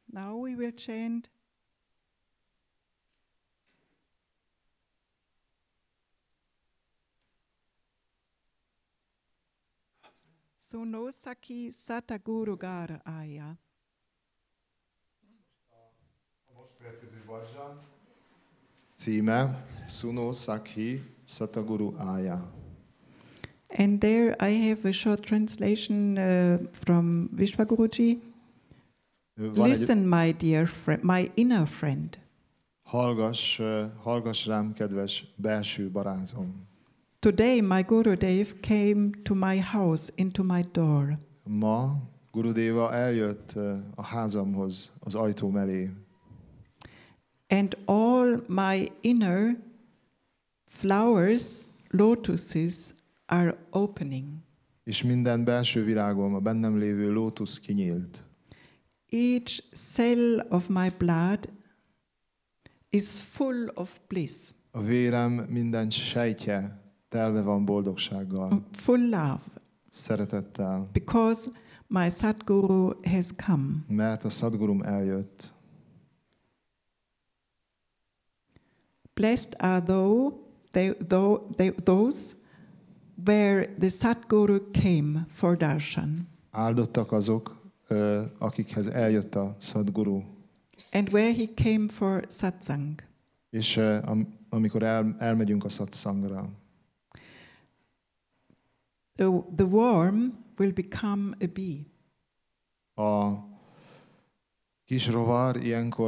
Now we will chant Sunosaki Sataguru Gara Aya. A most következő vadzsa címe Sunosaki Sataguru Aya. And there I have a short translation from Vishwaguruji. Listen, my dear friend, my inner friend. Hallgass rám, kedves belső barátom. Today my Gurudev came to my house, into my door. Ma Gurudeva eljött a házamhoz, az ajtó mellé. And all my inner flowers, lotuses, are opening. És minden belső virágom, a bennem lévő lótusz kinyílt. Each cell of my blood is full of bliss. A vérem minden sejtje telve van boldogsággal, Full love. szeretettel, Because my Sadguru has come. mert a Sadgurum eljött. Blessed are those where the Sadguru came for darshan. Áldottak azok, akikhez eljött a Sadguru. And where he came for satsang. És amikor elmegyünk a satsangra, The worm will become a bee. a kis rovar ilyenkor